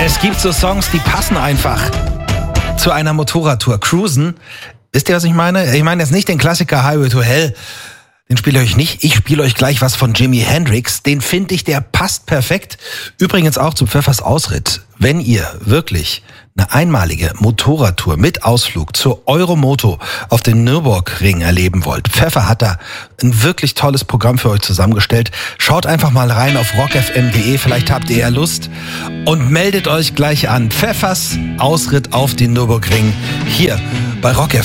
Es gibt so Songs, die passen einfach zu einer Motorradtour. Cruisen, wisst ihr, was ich meine? Ich meine jetzt nicht den Klassiker Highway to Hell. Den spiele ich euch nicht. Ich spiele euch gleich was von Jimi Hendrix. Den finde ich, der passt perfekt. Übrigens auch zu Pfeffers Ausritt. Wenn ihr wirklich eine einmalige Motorradtour mit Ausflug zur Euromoto auf dem Nürburgring erleben wollt, Pfeffer hat da ein wirklich tolles Programm für euch zusammengestellt. Schaut einfach mal rein auf rockfm.de, vielleicht habt ihr ja Lust und meldet euch gleich an. Pfeffers Ausritt auf den Nürburgring hier bei Rock FM.